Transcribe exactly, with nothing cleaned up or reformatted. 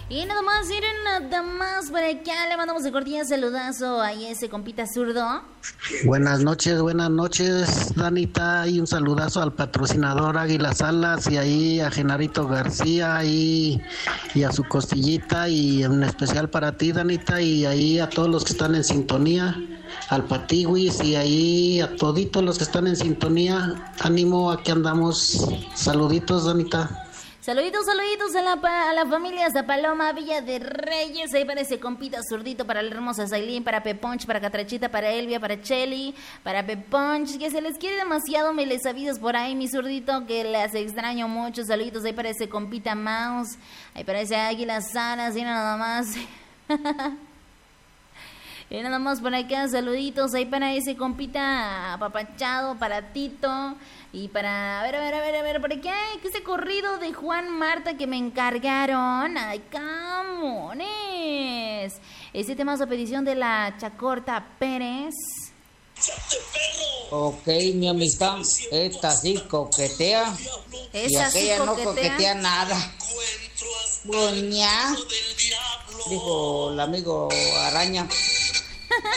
Y nada más, miren, nada más por acá le mandamos de cordial saludazo a ese compita zurdo. Buenas noches, buenas noches, Danita, y un saludazo al patrocinador Águila Salas y ahí a Genarito García y, y a su costillita y en especial para ti, Danita, y ahí a todos los que están en sintonía, al Patiwis y ahí a toditos los que están en sintonía. Ánimo, aquí andamos. Saluditos, Danita. Saluditos, saluditos a la, pa- a la familia Zapaloma, Villa de Reyes. Ahí para ese compita zurdito, para la hermosa Zailín, para Peponch, para Catrachita, para Elvia, para Cheli, para Peponch. Que se les quiere demasiado, me les avisos por ahí, mi zurdito, que las extraño mucho. Saluditos ahí para ese compita Mouse. Ahí para ese Águila Salas, y nada más. Y nada más por acá, saluditos ahí para ese compita apapachado, para Tito. Y para, a ver, a ver, a ver, a ver, por aquí hay que ese corrido de Juan Marta que me encargaron. ¡Ay, camones! Ese tema es a petición de la Chacorta Pérez. Ok, mi amistad, esta sí coquetea. Y Esa sí aquella no coquetea. coquetea nada. Bueña, dijo el amigo Araña.